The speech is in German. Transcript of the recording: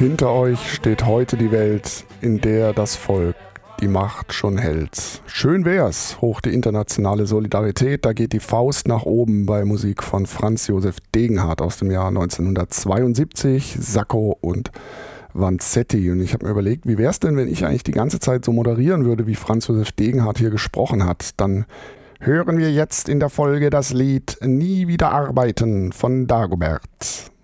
Hinter euch steht heute die Welt, in der das Volk die Macht schon hält. Schön wär's, hoch die internationale Solidarität, da geht die Faust nach oben bei Musik von Franz Josef Degenhardt aus dem Jahr 1972, Sacco und Vanzetti. Und ich habe mir überlegt, wie wär's denn, wenn ich eigentlich die ganze Zeit so moderieren würde, wie Franz Josef Degenhardt hier gesprochen hat. Dann hören wir jetzt in der Folge das Lied Nie wieder arbeiten von Dagobert.